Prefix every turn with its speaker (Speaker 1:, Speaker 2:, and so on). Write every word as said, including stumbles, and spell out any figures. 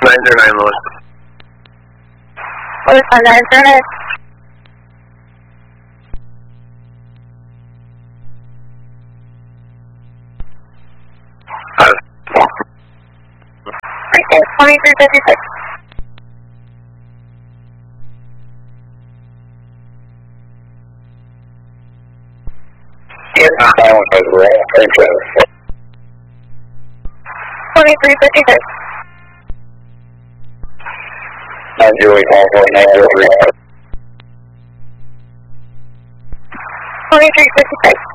Speaker 1: nine zero nine, Lewis.
Speaker 2: Lewis on nine zero nine.
Speaker 1: Uh,
Speaker 2: twenty-three fifty-six. twenty-three fifty-six.
Speaker 3: nine zero eight five four nine zero three.
Speaker 2: twenty-three fifty-six.